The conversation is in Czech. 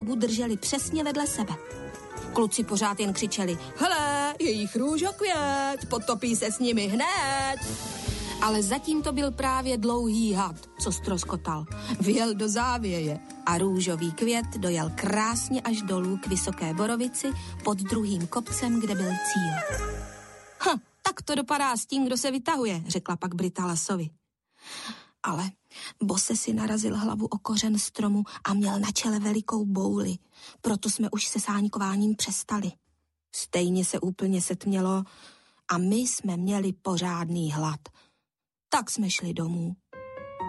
dobu drželi přesně vedle sebe. Kluci pořád jen křičeli: hele, jejich růžokvět, potopí se s nimi hned. Ale zatím to byl právě dlouhý had, co ztroskotal. Vjel do závěje a růžový květ dojel krásně až dolů k vysoké borovici pod druhým kopcem, kde byl cíl. Tak to dopadá s tím, kdo se vytahuje, řekla pak Brita Lasovi. Ale Bose si narazil hlavu o kořen stromu a měl na čele velikou bouli, proto jsme už se sáňkováním přestali. Stejně se úplně setmělo a my jsme měli pořádný hlad. Tak jsme šli domů.